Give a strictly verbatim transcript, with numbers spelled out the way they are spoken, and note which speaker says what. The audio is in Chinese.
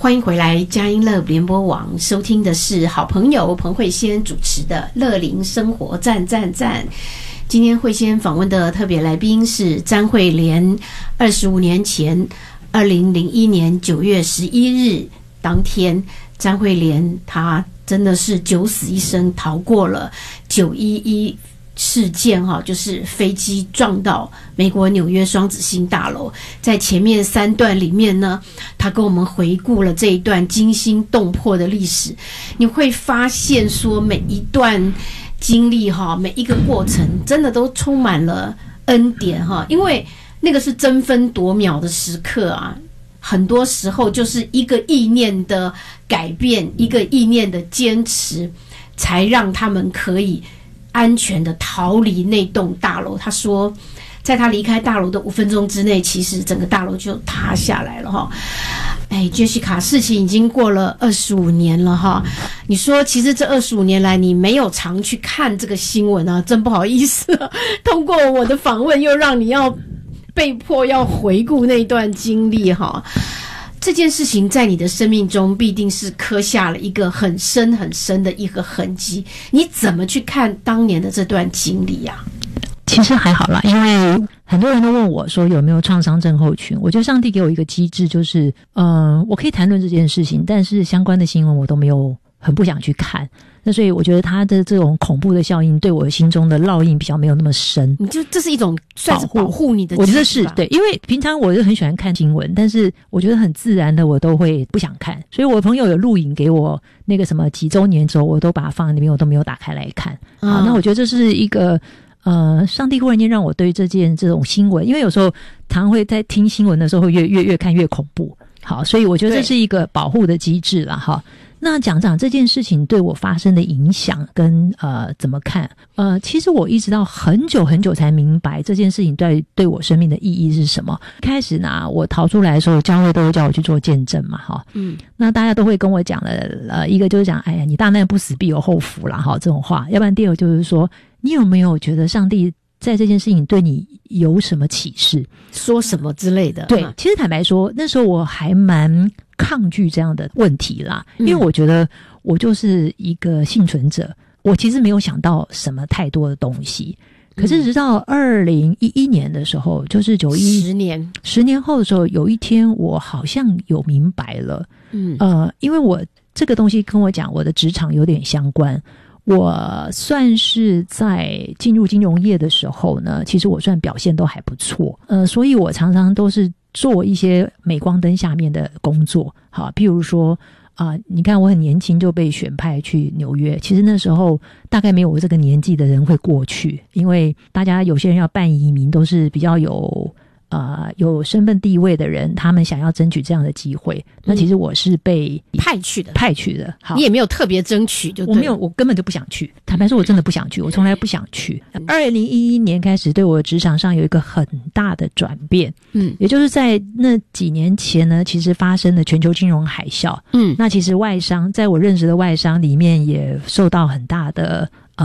Speaker 1: 欢迎回来，佳音乐联播网，收听的是好朋友彭慧仙主持的乐龄生活赞赞赞。今天慧仙访问的特别来宾是詹慧莲。二十五年前，二零零一年九月十一日当天，詹慧莲她真的是九死一生，逃过了九一一事件哈，就是飞机撞到美国纽约双子星大楼。在前面三段里面呢，他跟我们回顾了这一段惊心动魄的历史。你会发现说，每一段经历哈，每一个过程真的都充满了恩典哈，因为那个是争分夺秒的时刻啊。很多时候就是一个意念的改变，一个意念的坚持，才让他们可以安全的逃离那栋大楼。他说在他离开大楼的五分钟之内，其实整个大楼就塌下来了哈。哎 Jessica， 事情已经过了二十五年了哈。你说其实这二十五年来你没有常去看这个新闻啊，真不好意思啊，通过我的访问又让你要被迫要回顾那段经历哈。这件事情在你的生命中必定是刻下了一个很深很深的一个痕迹，你怎么去看当年的这段经历啊？
Speaker 2: 其实还好啦，因为很多人都问我说有没有创伤症候群。我觉得上帝给我一个机制，就是嗯、呃，我可以谈论这件事情，但是相关的新闻我都没有，很不想去看。那所以我觉得他的这种恐怖的效应对我心中的烙印比较没有那么深。
Speaker 1: 你就这是一种算是保护你的，
Speaker 2: 我觉得是对，因为平常我就很喜欢看新闻，但是我觉得很自然的我都会不想看。所以我朋友有录影给我那个什么几周年之后，我都把它放在那边，我都没有打开来看。嗯、好，那我觉得这是一个呃，上帝忽然间让我对这件这种新闻，因为有时候常会在听新闻的时候会越越越看越恐怖。好，所以我觉得这是一个保护的机制啦哈。那讲讲这件事情对我发生的影响跟呃怎么看？呃，其实我一直到很久很久才明白这件事情对对我生命的意义是什么。开始呢，我逃出来的时候，教会都会叫我去做见证嘛，哈，嗯，那大家都会跟我讲了，呃，一个就是讲，哎呀，你大难不死必有后福啦，哈，这种话。要不然第二个就是说，你有没有觉得上帝在这件事情对你有什么启示，
Speaker 1: 说什么之类的？
Speaker 2: 对，其实坦白说，那时候我还蛮抗拒这样的问题啦，因为我觉得我就是一个幸存者，我其实没有想到什么太多的东西。可是直到二零一一年的时候，就是九一
Speaker 1: 十年
Speaker 2: 十年后的时候，有一天我好像有明白了，嗯，呃，因为我这个东西跟我讲，我的职场有点相关。我算是在进入金融业的时候呢，其实我算表现都还不错，呃，所以我常常都是做一些镁光灯下面的工作，好，譬如说啊、呃，你看我很年轻就被选派去纽约，其实那时候大概没有我这个年纪的人会过去，因为大家有些人要办移民都是比较有呃有身份地位的人，他们想要争取这样的机会。那其实我是被
Speaker 1: 派去的，
Speaker 2: 派去的。好，
Speaker 1: 你也没有特别争取，就对，
Speaker 2: 我没有，我根本就不想去。坦白说，我真的不想去，我从来不想去。二零一一年开始，对我的职场上有一个很大的转变。嗯，也就是在那几年前呢，其实发生了全球金融海啸。嗯，那其实外商在我认识的外商里面也受到很大的